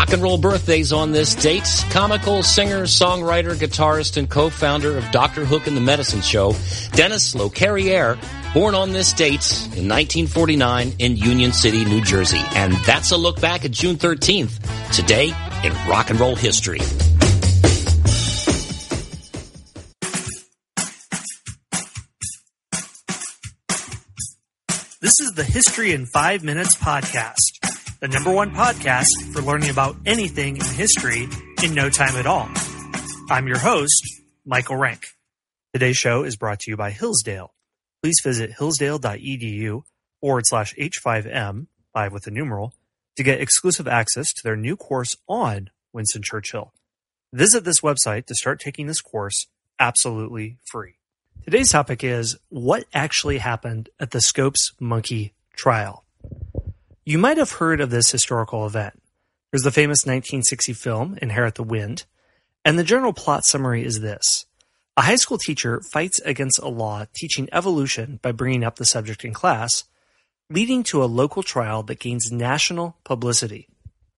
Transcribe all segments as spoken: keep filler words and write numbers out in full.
Rock and roll birthdays on this date. Comical singer, songwriter, guitarist, and co-founder of Doctor Hook and the Medicine Show, Dennis LeCarriere, born on this date in nineteen forty-nine in Union City, New Jersey. And that's a look back at June thirteenth, today in rock and roll history. This is the History in Five Minutes podcast, the number one podcast for learning about anything in history in no time at all. I'm your host, Michael Rank. Today's show is brought to you by Hillsdale. Please visit hillsdale.edu forward slash H5M, five with a numeral, to get exclusive access to their new course on Winston Churchill. Visit this website to start taking this course absolutely free. Today's topic is what actually happened at the Scopes Monkey trial. You might have heard of this historical event. There's the famous nineteen sixty film, Inherit the Wind, and the general plot summary is this. A high school teacher fights against a law teaching evolution by bringing up the subject in class, leading to a local trial that gains national publicity.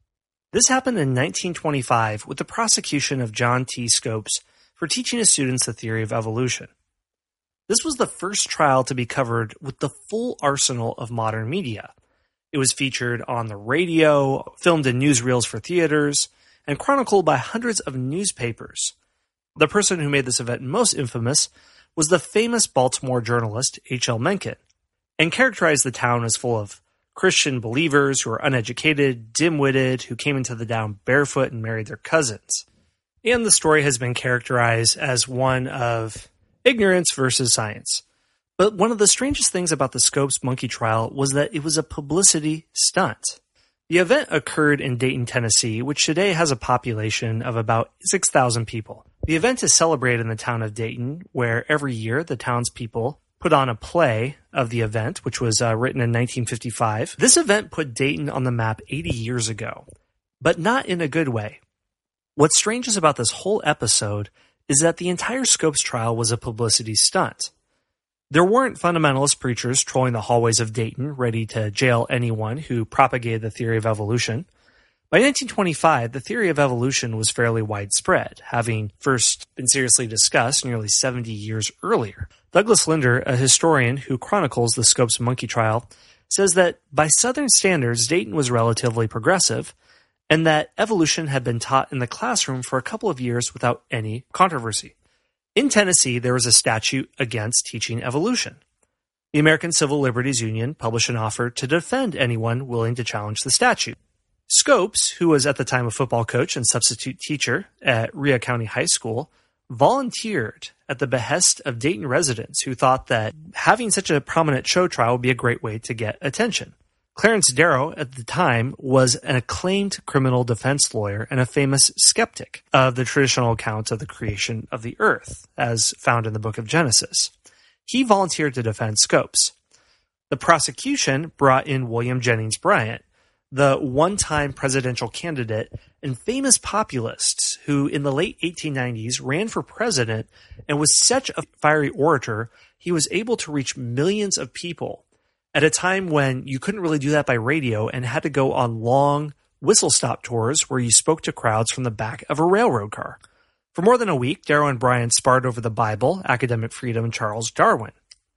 This happened in nineteen twenty-five with the prosecution of John T. Scopes for teaching his students the theory of evolution. This was the first trial to be covered with the full arsenal of modern media. It was featured on the radio, filmed in newsreels for theaters, and chronicled by hundreds of newspapers. The person who made this event most infamous was the famous Baltimore journalist H L Mencken, and characterized the town as full of Christian believers who were uneducated, dim-witted, who came into the town barefoot and married their cousins. And the story has been characterized as one of ignorance versus science. But one of the strangest things about the Scopes Monkey trial was that it was a publicity stunt. The event occurred in Dayton, Tennessee, which today has a population of about six thousand people. The event is celebrated in the town of Dayton, where every year the townspeople put on a play of the event, which was uh, written in nineteen fifty-five. This event put Dayton on the map eighty years ago, but not in a good way. What's strange about this whole episode is that the entire Scopes trial was a publicity stunt. There weren't fundamentalist preachers trolling the hallways of Dayton, ready to jail anyone who propagated the theory of evolution. By nineteen twenty-five, the theory of evolution was fairly widespread, having first been seriously discussed nearly seventy years earlier. Douglas Linder, a historian who chronicles the Scopes Monkey trial, says that by Southern standards, Dayton was relatively progressive, and that evolution had been taught in the classroom for a couple of years without any controversy. In Tennessee, there was a statute against teaching evolution. The American Civil Liberties Union published an offer to defend anyone willing to challenge the statute. Scopes, who was at the time a football coach and substitute teacher at Rhea County High School, volunteered at the behest of Dayton residents who thought that having such a prominent show trial would be a great way to get attention. Clarence Darrow, at the time, was an acclaimed criminal defense lawyer and a famous skeptic of the traditional account of the creation of the earth, as found in the book of Genesis. He volunteered to defend Scopes. The prosecution brought in William Jennings Bryan, the one-time presidential candidate and famous populist who in the late eighteen nineties ran for president and was such a fiery orator, he was able to reach millions of people at a time when you couldn't really do that by radio and had to go on long whistle-stop tours where you spoke to crowds from the back of a railroad car. For more than a week, Darrow and Bryan sparred over the Bible, academic freedom, and Charles Darwin.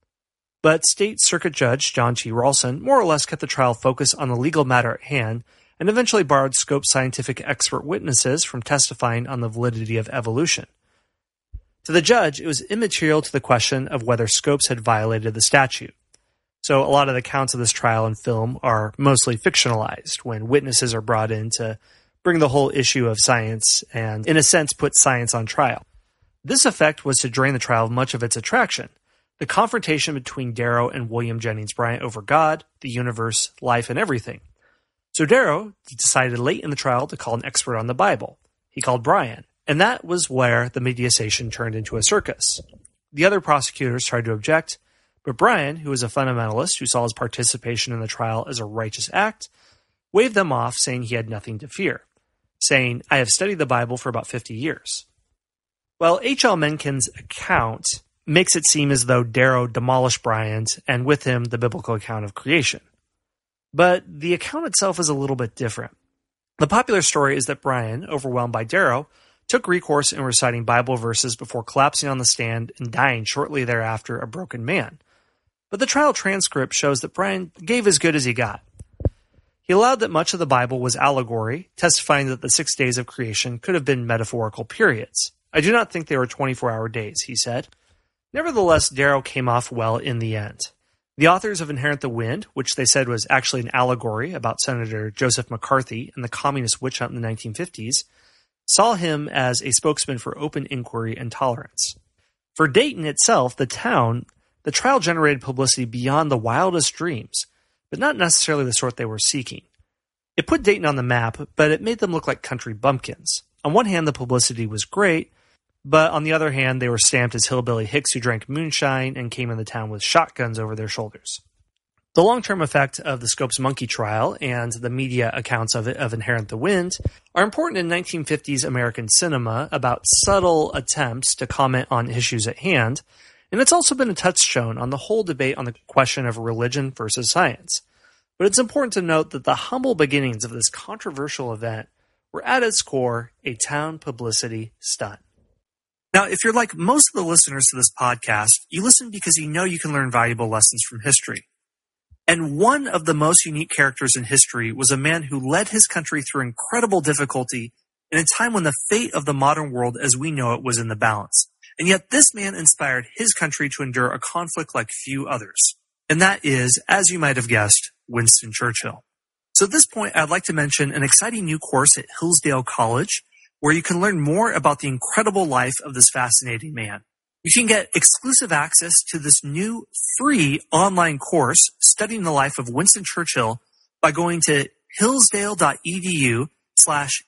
But State Circuit Judge John T. Ralston more or less kept the trial focused on the legal matter at hand and eventually barred Scopes scientific expert witnesses from testifying on the validity of evolution. To the judge, it was immaterial to the question of whether Scopes had violated the statute. So a lot of the accounts of this trial in film are mostly fictionalized when witnesses are brought in to bring the whole issue of science and, in a sense, put science on trial. This effect was to drain the trial of much of its attraction, the confrontation between Darrow and William Jennings Bryan over God, the universe, life, and everything. So Darrow decided late in the trial to call an expert on the Bible. He called Bryan, and that was where the mediation turned into a circus. The other prosecutors tried to object, but Bryan, who was a fundamentalist who saw his participation in the trial as a righteous act, waved them off, saying he had nothing to fear, saying, "I have studied the Bible for about fifty years. Well, H L Mencken's account makes it seem as though Darrow demolished Bryan's, and with him the biblical account of creation. But the account itself is a little bit different. The popular story is that Brian, overwhelmed by Darrow, took recourse in reciting Bible verses before collapsing on the stand and dying shortly thereafter a broken man. But the trial transcript shows that Brian gave as good as he got. He allowed that much of the Bible was allegory, testifying that the six days of creation could have been metaphorical periods. I do not think they were twenty-four hour days, he said. Nevertheless, Darrow came off well in the end. The authors of Inherent the Wind, which they said was actually an allegory about Senator Joseph McCarthy and the communist witch hunt in the nineteen fifties, saw him as a spokesman for open inquiry and tolerance. For Dayton itself, the town, the trial generated publicity beyond the wildest dreams, but not necessarily the sort they were seeking. It put Dayton on the map, but it made them look like country bumpkins. On one hand, the publicity was great, but on the other hand, they were stamped as hillbilly hicks who drank moonshine and came into town with shotguns over their shoulders. The long-term effect of the Scopes Monkey trial and the media accounts of it of Inherent the Wind are important in nineteen fifties American cinema about subtle attempts to comment on issues at hand, and it's also been a touchstone on the whole debate on the question of religion versus science. But it's important to note that the humble beginnings of this controversial event were at its core a town publicity stunt. Now, if you're like most of the listeners to this podcast, you listen because you know you can learn valuable lessons from history. And one of the most unique characters in history was a man who led his country through incredible difficulty in a time when the fate of the modern world as we know it was in the balance. And yet this man inspired his country to endure a conflict like few others. And that is, as you might have guessed, Winston Churchill. So at this point, I'd like to mention an exciting new course at Hillsdale College where you can learn more about the incredible life of this fascinating man. You can get exclusive access to this new free online course studying the life of Winston Churchill by going to hillsdale.edu slash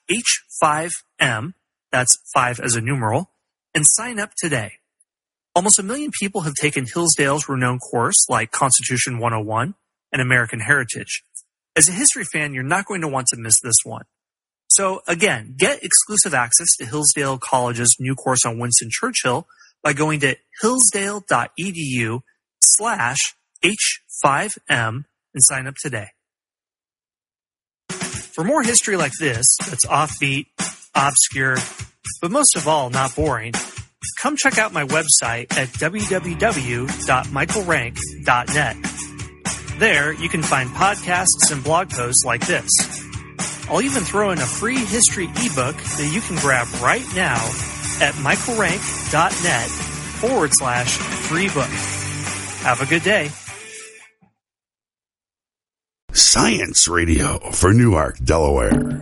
H5M, that's five as a numeral, and sign up today. Almost a million people have taken Hillsdale's renowned course like Constitution one oh one and American Heritage. As a history fan, you're not going to want to miss this one. So again, get exclusive access to Hillsdale College's new course on Winston Churchill by going to hillsdale.edu slash H5M and sign up today. For more history like this, that's offbeat, obscure, but most of all, not boring, come check out my website at w w w dot michael rank dot net. There, you can find podcasts and blog posts like this. I'll even throw in a free history ebook that you can grab right now at michaelrank.net forward slash free book. Have a good day. Science Radio for Newark, Delaware.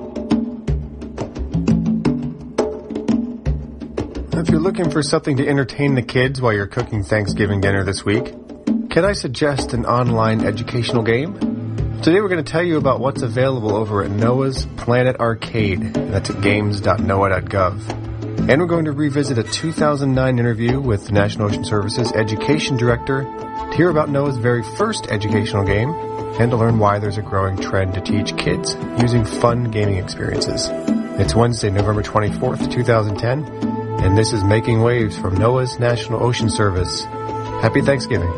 If you're looking for something to entertain the kids while you're cooking Thanksgiving dinner this week, can I suggest an online educational game? Today we're going to tell you about what's available over at NOAA's Planet Arcade. That's at games dot noaa dot gov. And we're going to revisit a two thousand nine interview with the National Ocean Service's Education Director to hear about NOAA's very first educational game and to learn why there's a growing trend to teach kids using fun gaming experiences. It's Wednesday, November twenty-fourth, two thousand ten, and this is Making Waves from NOAA's National Ocean Service. Happy Thanksgiving.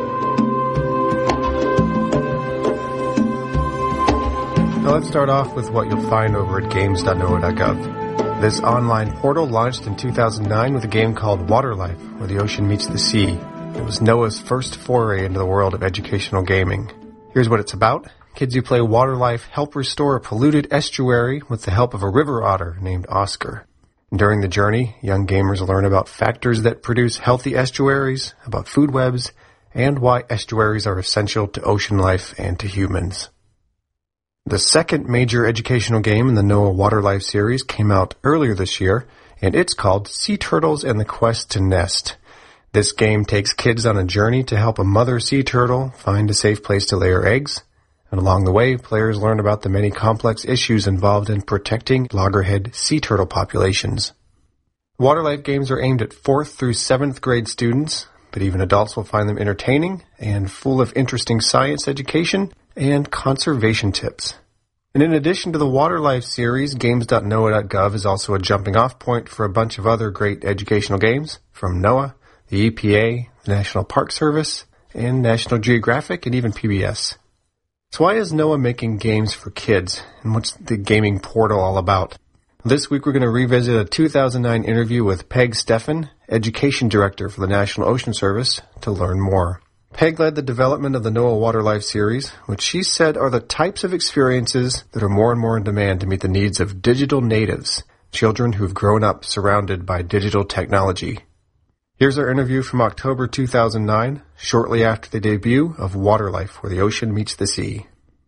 Now let's start off with what you'll find over at games dot noaa dot gov. This online portal launched in two thousand nine with a game called Water Life, where the ocean meets the sea. It was NOAA's first foray into the world of educational gaming. Here's what it's about. Kids who play Water Life help restore a polluted estuary with the help of a river otter named Oscar. During the journey, young gamers learn about factors that produce healthy estuaries, about food webs, and why estuaries are essential to ocean life and to humans. The second major educational game in the NOAA Water Life series came out earlier this year, and it's called Sea Turtles and the Quest to Nest. This game takes kids on a journey to help a mother sea turtle find a safe place to lay her eggs, and along the way, players learn about the many complex issues involved in protecting loggerhead sea turtle populations. Water Life games are aimed at fourth through seventh grade students, but even adults will find them entertaining and full of interesting science education and conservation tips. And in addition to the Water Life series, games dot noaa dot gov is also a jumping-off point for a bunch of other great educational games from NOAA, the E P A, the National Park Service, and National Geographic, and even P B S. So why is NOAA making games for kids, and what's the gaming portal all about? This week we're going to revisit a two thousand nine interview with Peg Steffen, Education Director for the National Ocean Service, to learn more. Peg led the development of the NOAA Water Life series, which she said are the types of experiences that are more and more in demand to meet the needs of digital natives, children who've grown up surrounded by digital technology. Here's our interview from October two thousand nine, shortly after the debut of Water Life, Where the Ocean Meets the Sea.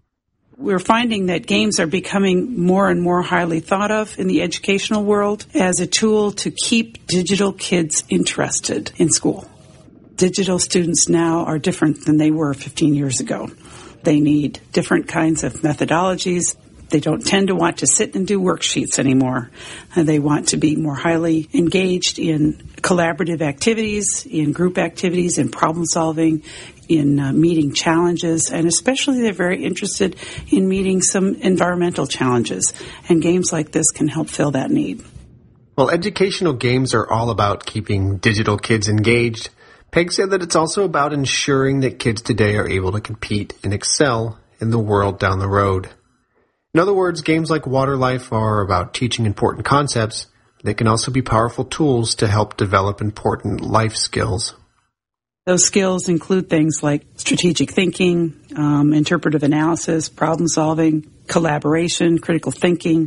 We're finding that games are becoming more and more highly thought of in the educational world as a tool to keep digital kids interested in school. Digital students now are different than they were fifteen years ago. They need different kinds of methodologies. They don't tend to want to sit and do worksheets anymore. Uh, they want to be more highly engaged in collaborative activities, in group activities, in problem solving, in uh, meeting challenges, and especially they're very interested in meeting some environmental challenges. And games like this can help fill that need. Well, educational games are all about keeping digital kids engaged. Peg said that it's also about ensuring that kids today are able to compete and excel in the world down the road. In other words, games like Water Life are about teaching important concepts. They can also be powerful tools to help develop important life skills. Those skills include things like strategic thinking, um, interpretive analysis, problem solving, collaboration, critical thinking.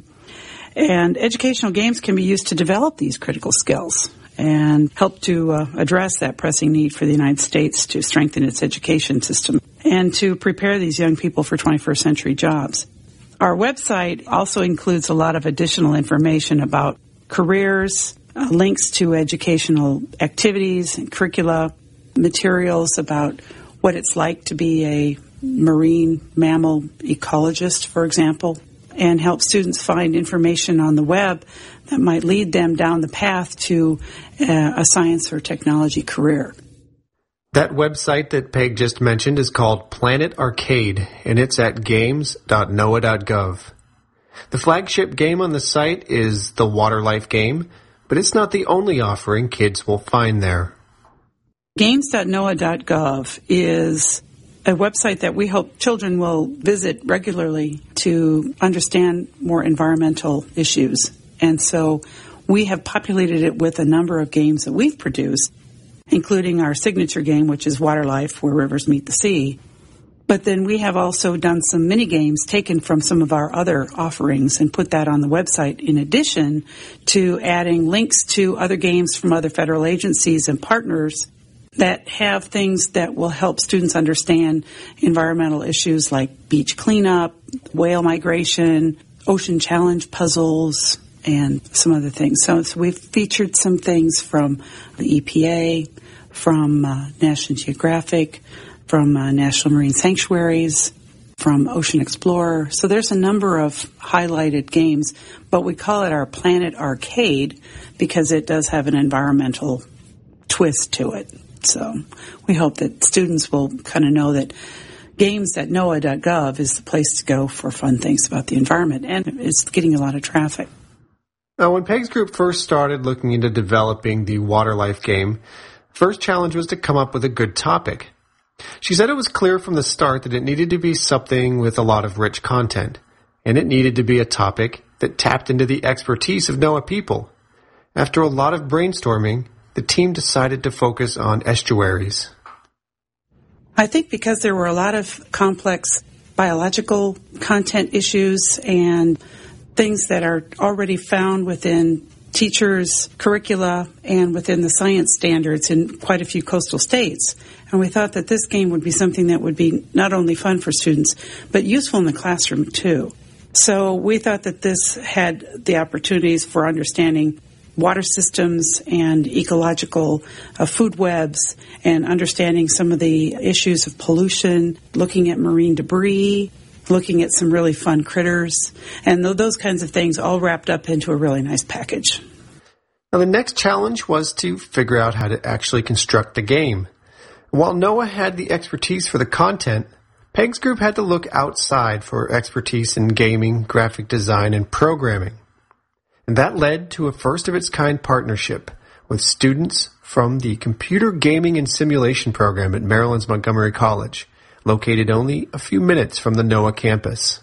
And educational games can be used to develop these critical skills and help to uh, address that pressing need for the United States to strengthen its education system and to prepare these young people for twenty-first century jobs. Our website also includes a lot of additional information about careers, uh, links to educational activities and curricula, materials about what it's like to be a marine mammal ecologist, for example, and help students find information on the web that might lead them down the path to uh, a science or technology career. That website that Peg just mentioned is called Planet Arcade, and it's at games dot noaa dot gov. The flagship game on the site is the Water Life game, but it's not the only offering kids will find there. games dot noaa dot gov is a website that we hope children will visit regularly to understand more environmental issues. And so we have populated it with a number of games that we've produced, including our signature game, which is Water Life, Where Rivers Meet the Sea. But then we have also done some mini games taken from some of our other offerings and put that on the website, in addition to adding links to other games from other federal agencies and partners that have things that will help students understand environmental issues like beach cleanup, whale migration, ocean challenge puzzles, and some other things. So, so we've featured some things from the E P A, from uh, National Geographic, from uh, National Marine Sanctuaries, from Ocean Explorer. So there's a number of highlighted games, but we call it our Planet Arcade because it does have an environmental twist to it. So we hope that students will kind of know that games dot noaa dot gov is the place to go for fun things about the environment, and it's getting a lot of traffic. Now, when Peg's group first started looking into developing the Water Life game, first challenge was to come up with a good topic. She said it was clear from the start that it needed to be something with a lot of rich content, and it needed to be a topic that tapped into the expertise of NOAA people. After a lot of brainstorming, the team decided to focus on estuaries. I think because there were a lot of complex biological content issues and things that are already found within teachers' curricula and within the science standards in quite a few coastal states. And we thought that this game would be something that would be not only fun for students, but useful in the classroom too. So we thought that this had the opportunities for understanding water systems and ecological uh, food webs and understanding some of the issues of pollution, looking at marine debris, looking at some really fun critters, and th- those kinds of things all wrapped up into a really nice package. Now, the next challenge was to figure out how to actually construct the game. While NOAA had the expertise for the content, Peg's group had to look outside for expertise in gaming, graphic design, and programming. And that led to a first-of-its-kind partnership with students from the Computer Gaming and Simulation program at Maryland's Montgomery College, located only a few minutes from the NOAA campus.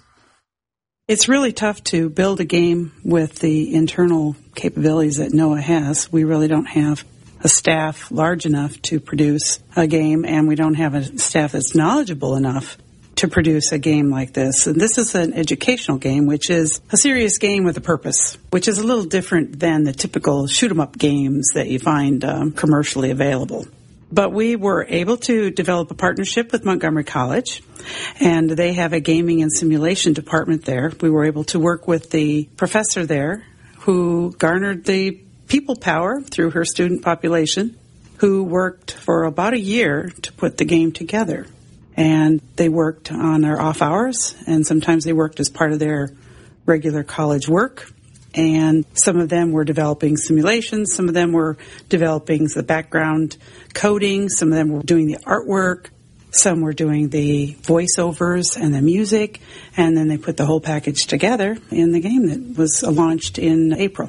It's really tough to build a game with the internal capabilities that NOAA has. We really don't have a staff large enough to produce a game, and we don't have a staff that's knowledgeable enough to produce a game like this. And this is an educational game, which is a serious game with a purpose, which is a little different than the typical shoot-'em-up games that you find um, commercially available. But we were able to develop a partnership with Montgomery College, and they have a gaming and simulation department there. We were able to work with the professor there who garnered the people power through her student population, who worked for about a year to put the game together. And they worked on their off hours, and sometimes they worked as part of their regular college work. And some of them were developing simulations, some of them were developing the background coding, some of them were doing the artwork, some were doing the voiceovers and the music, and then they put the whole package together in the game that was launched in April.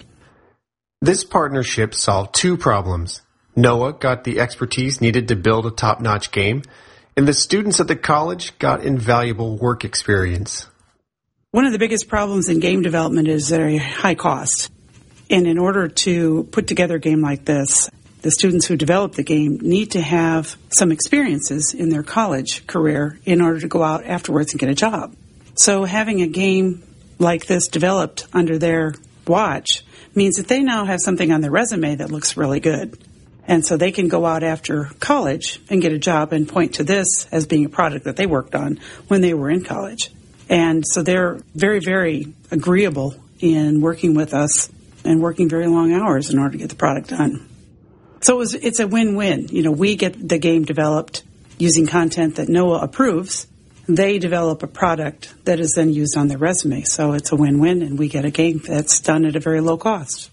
This partnership solved two problems. NOAA got the expertise needed to build a top-notch game, and the students at the college got invaluable work experience. One of the biggest problems in game development is their high cost. And in order to put together a game like this, the students who develop the game need to have some experiences in their college career in order to go out afterwards and get a job. So having a game like this developed under their watch means that they now have something on their resume that looks really good. And so they can go out after college and get a job and point to this as being a product that they worked on when they were in college. And so they're very, very agreeable in working with us and working very long hours in order to get the product done. So it was, it's a win-win. You know, we get the game developed using content that NOAA approves. They develop a product that is then used on their resume. So it's a win-win, and we get a game that's done at a very low cost.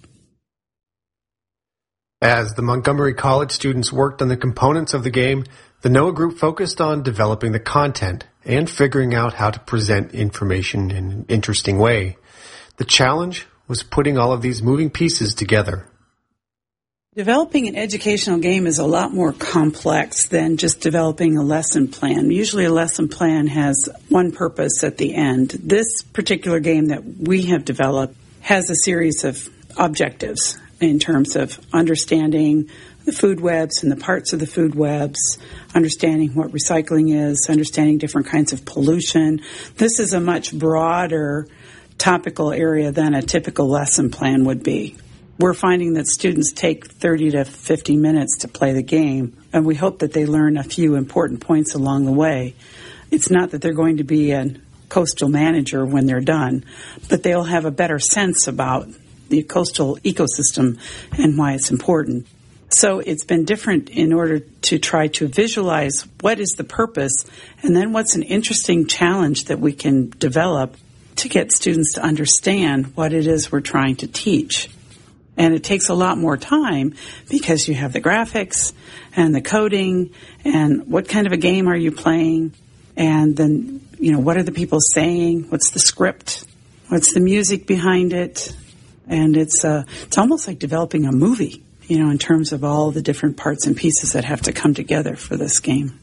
As the Montgomery College students worked on the components of the game, the NOAA group focused on developing the content and figuring out how to present information in an interesting way. The challenge was putting all of these moving pieces together. Developing an educational game is a lot more complex than just developing a lesson plan. Usually a lesson plan has one purpose at the end. This particular game that we have developed has a series of objectives in terms of understanding the food webs and the parts of the food webs, understanding what recycling is, understanding different kinds of pollution. This is a much broader topical area than a typical lesson plan would be. We're finding that students take thirty to fifty minutes to play the game, and we hope that they learn a few important points along the way. It's not that they're going to be a coastal manager when they're done, but they'll have a better sense about the coastal ecosystem and why it's important. So it's been different in order to try to visualize what is the purpose and then what's an interesting challenge that we can develop to get students to understand what it is we're trying to teach. And it takes a lot more time because you have the graphics and the coding and what kind of a game are you playing, and then, you know, what are the people saying, what's the script, what's the music behind it, and it's uh, it's almost like developing a movie, you know, in terms of all the different parts and pieces that have to come together for this game.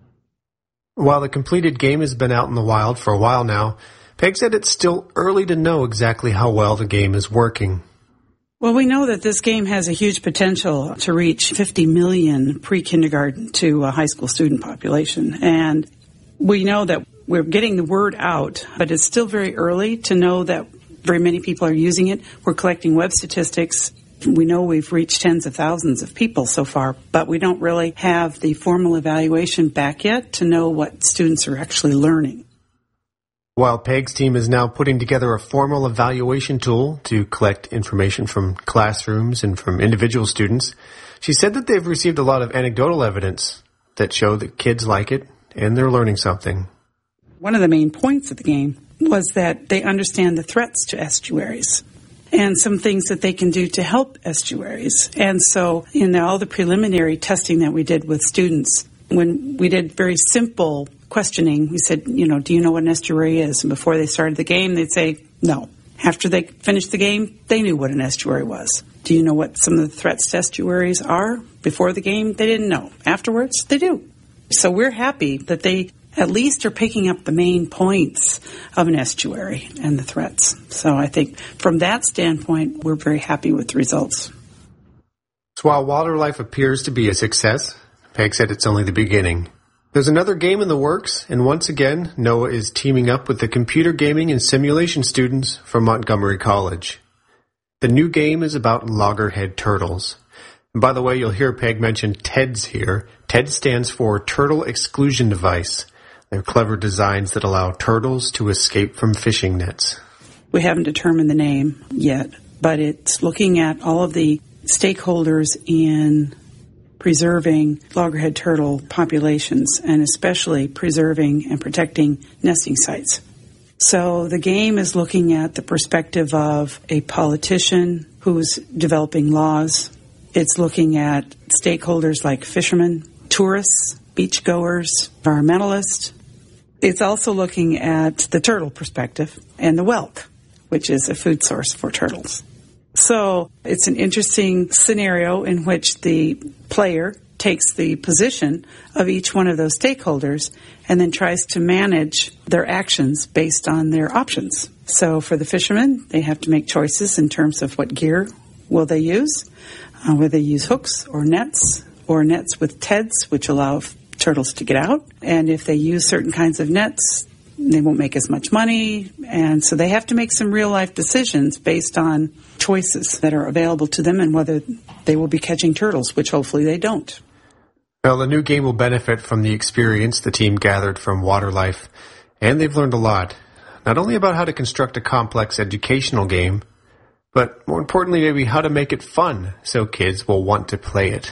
While the completed game has been out in the wild for a while now, Peg said it's still early to know exactly how well the game is working. Well, we know that this game has a huge potential to reach fifty million pre-kindergarten to a high school student population. And we know that we're getting the word out, but it's still very early to know that very many people are using it. We're collecting web statistics. We know we've reached tens of thousands of people so far, but we don't really have the formal evaluation back yet to know what students are actually learning. While Peg's team is now putting together a formal evaluation tool to collect information from classrooms and from individual students, she said that they've received a lot of anecdotal evidence that show that kids like it and they're learning something. One of the main points of the game was that they understand the threats to estuaries and some things that they can do to help estuaries. And so in all the preliminary testing that we did with students, when we did very simple questioning, we said, you know, do you know what an estuary is? And before they started the game, they'd say, no. After they finished the game, they knew what an estuary was. Do you know what some of the threats to estuaries are? Before the game, they didn't know. Afterwards, they do. So we're happy that they at least are picking up the main points of an estuary and the threats. So I think from that standpoint, we're very happy with the results. So while Water Life appears to be a success, Peg said it's only the beginning. There's another game in the works, and once again, NOAA is teaming up with the computer gaming and simulation students from Montgomery College. The new game is about loggerhead turtles. And by the way, you'll hear Peg mention TEDS here. TED stands for Turtle Exclusion Device. They're clever designs that allow turtles to escape from fishing nets. We haven't determined the name yet, but it's looking at all of the stakeholders in preserving loggerhead turtle populations, and especially preserving and protecting nesting sites. So the game is looking at the perspective of a politician who's developing laws. It's looking at stakeholders like fishermen, tourists, beachgoers, environmentalists. It's also looking at the turtle perspective and the whelk, which is a food source for turtles. So it's an interesting scenario in which the player takes the position of each one of those stakeholders and then tries to manage their actions based on their options. So for the fishermen, they have to make choices in terms of what gear will they use, uh, whether they use hooks or nets, or nets with TEDs, which allow turtles to get out. And if they use certain kinds of nets, they won't make as much money. And so they have to make some real-life decisions based on choices that are available to them and whether they will be catching turtles, which hopefully they don't. Well, the new game will benefit from the experience the team gathered from Water Life, and they've learned a lot, not only about how to construct a complex educational game, but more importantly, maybe how to make it fun so kids will want to play it.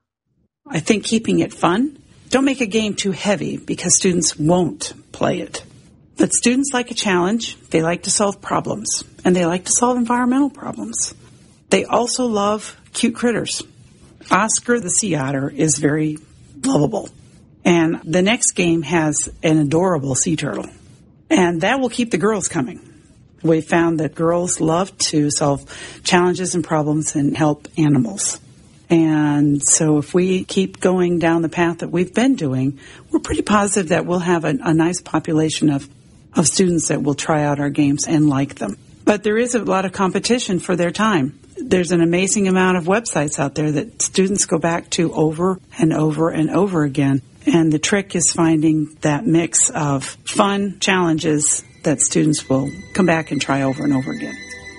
I think keeping it fun. Don't make a game too heavy because students won't play it. But students like a challenge. They like to solve problems, and they like to solve environmental problems. They also love cute critters. Oscar the sea otter is very lovable. And the next game has an adorable sea turtle. And that will keep the girls coming. We found that girls love to solve challenges and problems and help animals. And so if we keep going down the path that we've been doing, we're pretty positive that we'll have a, a nice population of, of students that will try out our games and like them. But there is a lot of competition for their time. There's an amazing amount of websites out there that students go back to over and over and over again. And the trick is finding that mix of fun challenges that students will come back and try over and over again.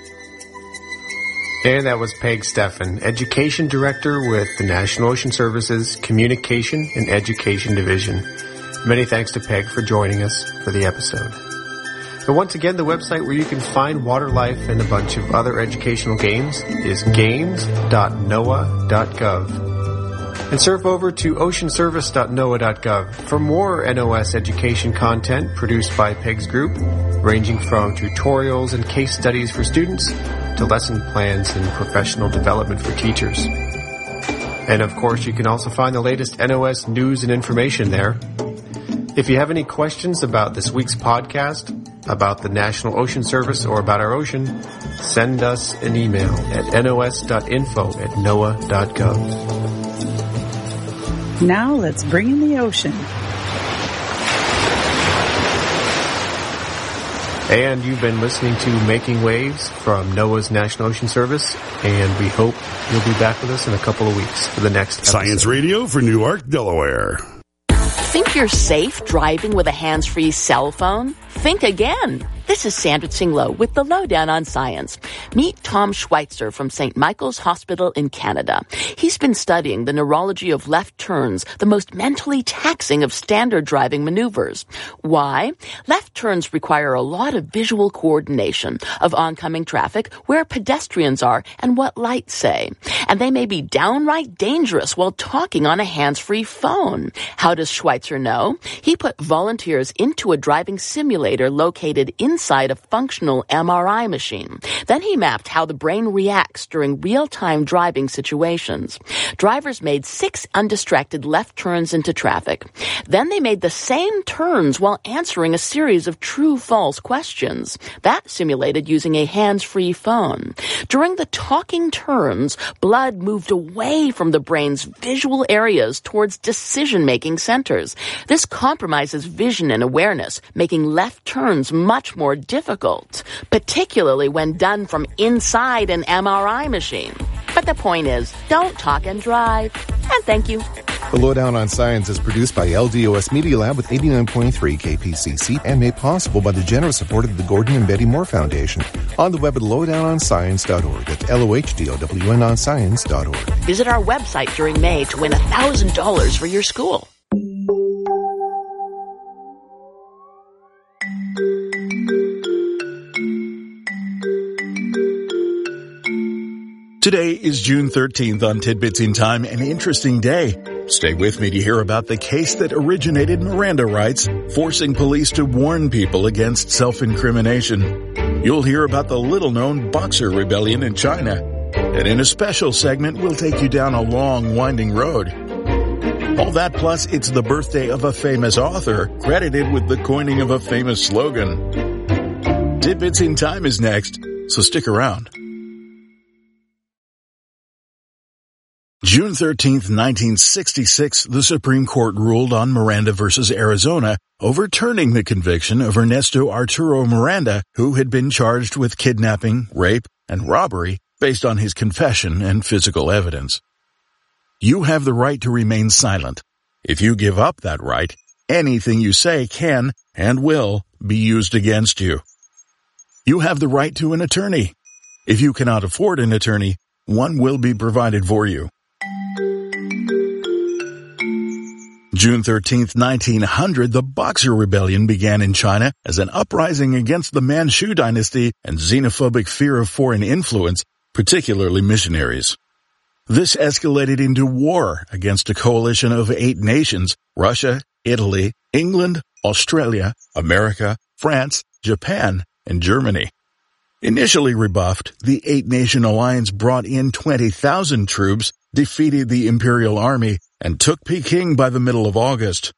And that was Peg Steffen, Education Director with the National Ocean Service's Communication and Education Division. Many thanks to Peg for joining us for the episode. And once again, the website where you can find Water Life and a bunch of other educational games is games dot noaa dot gov. And surf over to ocean service dot noaa dot gov for more N O S education content produced by Peg's group, ranging from tutorials and case studies for students to lesson plans and professional development for teachers. And of course, you can also find the latest N O S news and information there. If you have any questions about this week's podcast, about the National Ocean Service, or about our ocean, send us an email at nos dot info at noaa dot gov. Now let's bring in the ocean. And you've been listening to Making Waves from NOAA's National Ocean Service, and we hope you'll be back with us in a couple of weeks for the next episode. Science Radio for Newark, Delaware. Think you're safe driving with a hands-free cell phone? Think again. This is Sandra Tsinglo with the Lowdown on Science. Meet Tom Schweitzer from Saint Michael's Hospital in Canada. He's been studying the neurology of left turns, the most mentally taxing of standard driving maneuvers. Why? Left turns require a lot of visual coordination of oncoming traffic, where pedestrians are, and what lights say. And they may be downright dangerous while talking on a hands-free phone. How does Schweitzer know? He put volunteers into a driving simulator located in inside a functional M R I machine. Then he mapped how the brain reacts during real-time driving situations. Drivers made six undistracted left turns into traffic. Then they made the same turns while answering a series of true-false questions. That simulated using a hands-free phone. During the talking turns, blood moved away from the brain's visual areas towards decision-making centers. This compromises vision and awareness, making left turns much more difficult, particularly when done from inside an M R I machine. But the point is, don't talk and drive. And thank you. The Lowdown on Science is produced by L D O S Media Lab with eighty-nine point three K P C C and made possible by the generous support of the Gordon and Betty Moore Foundation. On the web at lowdown on science dot org. That's L O H D O W N on science dot org. Visit our website during May to win one thousand dollars for your school. Today is June thirteenth on Tidbits in Time, an interesting day. Stay with me to hear about the case that originated Miranda rights, forcing police to warn people against self-incrimination. You'll hear about the little-known Boxer Rebellion in China. And in a special segment, we'll take you down a long, winding road. All that plus it's the birthday of a famous author, credited with the coining of a famous slogan. Tidbits in Time is next, so stick around. June thirteenth, nineteen sixty-six, the Supreme Court ruled on Miranda versus Arizona, overturning the conviction of Ernesto Arturo Miranda, who had been charged with kidnapping, rape, and robbery based on his confession and physical evidence. You have the right to remain silent. If you give up that right, anything you say can and will be used against you. You have the right to an attorney. If you cannot afford an attorney, one will be provided for you. June thirteenth, nineteen hundred, the Boxer Rebellion began in China as an uprising against the Manchu dynasty and xenophobic fear of foreign influence, particularly missionaries. This escalated into war against a coalition of eight nations: Russia, Italy, England, Australia, America, France, Japan, and Germany. Initially rebuffed, the eight-nation alliance brought in twenty thousand troops, defeated the Imperial Army, and took Peking by the middle of August.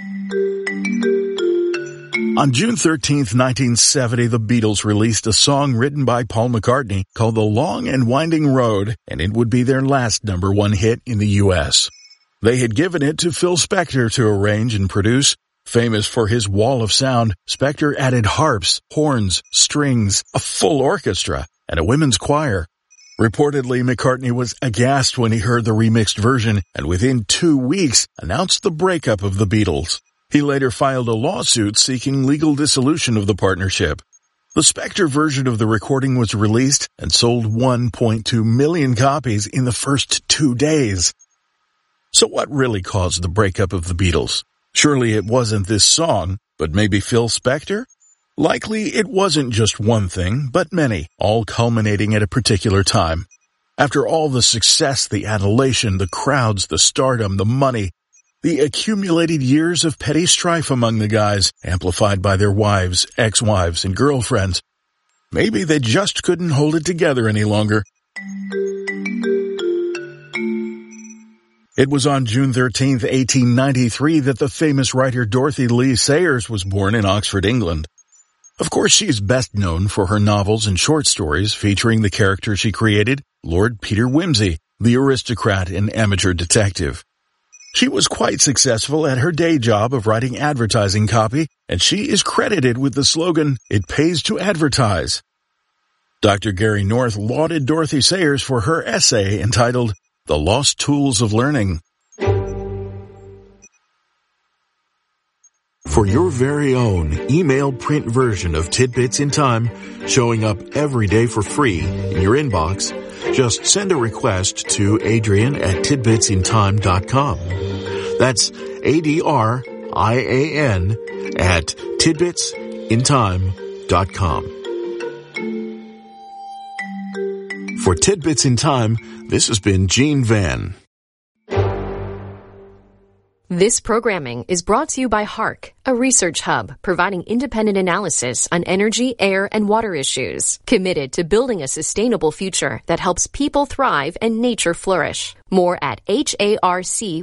On June thirteenth, nineteen seventy, the Beatles released a song written by Paul McCartney called The Long and Winding Road, and it would be their last number one hit in the U S. They had given it to Phil Spector to arrange and produce. Famous for his wall of sound, Spector added harps, horns, strings, a full orchestra, and a women's choir. Reportedly, McCartney was aghast when he heard the remixed version and within two weeks announced the breakup of the Beatles. He later filed a lawsuit seeking legal dissolution of the partnership. The Spector version of the recording was released and sold one point two million copies in the first two days. So what really caused the breakup of the Beatles? Surely it wasn't this song, but maybe Phil Spector? Likely it wasn't just one thing, but many, all culminating at a particular time. After all the success, the adulation, the crowds, the stardom, the money, the accumulated years of petty strife among the guys, amplified by their wives, ex-wives, and girlfriends, maybe they just couldn't hold it together any longer. It was on June thirteenth, eighteen ninety-three that the famous writer Dorothy Lee Sayers was born in Oxford, England. Of course, she is best known for her novels and short stories featuring the character she created, Lord Peter Wimsey, the aristocrat and amateur detective. She was quite successful at her day job of writing advertising copy, and she is credited with the slogan, "It pays to advertise." Doctor Gary North lauded Dorothy Sayers for her essay entitled, The Lost Tools of Learning. For your very own email print version of Tidbits in Time, showing up every day for free in your inbox, just send a request to Adrian at tidbits in time dot com. That's A D R I A N at tidbits in time dot com. For Tidbits in Time, this has been Gene Van. This programming is brought to you by HARC, a research hub providing independent analysis on energy, air, and water issues, committed to building a sustainable future that helps people thrive and nature flourish. More at H A R C